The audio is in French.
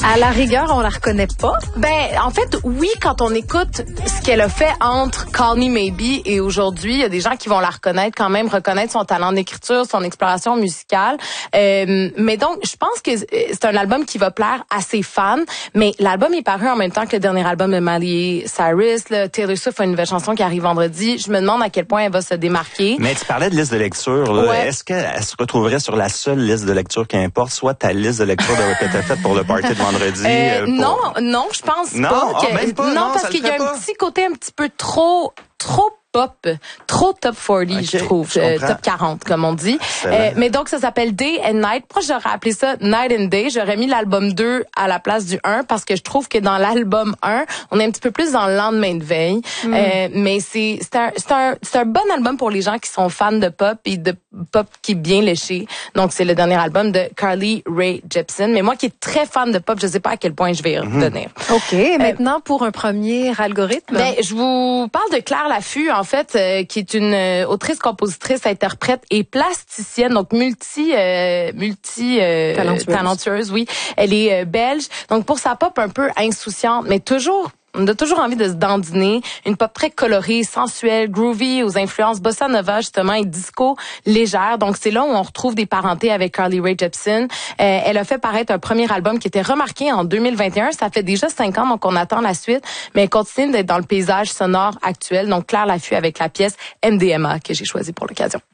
À la rigueur, on la reconnaît pas. Ben, en fait, oui, quand on écoute ce qu'elle a fait entre Call Me Maybe et aujourd'hui, il y a des gens qui vont la reconnaître quand même, reconnaître son talent d'écriture, son exploration musicale. Mais donc, je pense que c'est un album qui va plaire à ses fans. Mais l'album est paru en même temps que le dernier album de Miley Cyrus. Là, Taylor Swift a une nouvelle chanson qui arrive vendredi. Je me demande à quel point elle va se démarquer. Mais tu parlais de liste de lecture. Là. Ouais. Est-ce qu'elle se retrouverait sur la seule liste de lecture qui importe, soit ta liste de lecture que t'as faite pour le party de vendredi? Non, je pense non? pas. Que, même pas. Non, parce qu'il y a un petit côté un petit peu trop pop, trop top 40, okay, je trouve, top 40 comme on dit. Mais donc ça s'appelle Day and Night. Pourquoi j'aurais appelé ça Night and Day? J'aurais mis l'album 2 à la place du 1 parce que je trouve que dans l'album 1, on est un petit peu plus dans le lendemain de veille. Mais c'est un bon album pour les gens qui sont fans de pop et de pop qui est bien léché. Donc c'est le dernier album de Carly Rae Jepsen. Mais moi qui est très fan de pop, je sais pas à quel point je vais y revenir. OK, maintenant pour un premier algorithme. Ben, je vous parle de Claire Laffut, en fait, qui est une autrice, compositrice, interprète et plasticienne, donc talentueuse, oui. Elle est belge. Donc pour sa pop un peu insouciante, mais on a toujours envie de se dandiner. Une pop très colorée, sensuelle, groovy, aux influences bossa nova, justement, et disco légère. Donc, c'est là où on retrouve des parentés avec Carly Rae Jepsen. Elle a fait paraître un premier album qui était remarqué en 2021. Ça fait déjà 5 ans, donc on attend la suite. Mais elle continue d'être dans le paysage sonore actuel. Donc, Claire Laffut avec la pièce MDMA que j'ai choisie pour l'occasion.